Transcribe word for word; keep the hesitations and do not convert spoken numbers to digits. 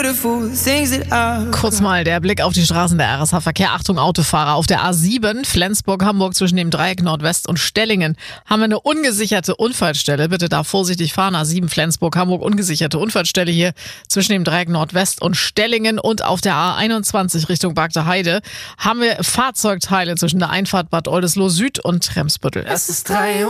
Kurz mal der Blick auf die Straßen der R S H-Verkehr. Achtung, Autofahrer. Auf der A sieben, Flensburg-Hamburg zwischen dem Dreieck Nordwest und Stellingen haben wir eine ungesicherte Unfallstelle. Bitte da vorsichtig fahren. A sieben, Flensburg-Hamburg, ungesicherte Unfallstelle hier zwischen dem Dreieck Nordwest und Stellingen. Und auf der A einundzwanzig Richtung Bagde Heide haben wir Fahrzeugteile zwischen der Einfahrt Bad Oldesloe Süd und Tremsbüttel. Es ist drei Uhr.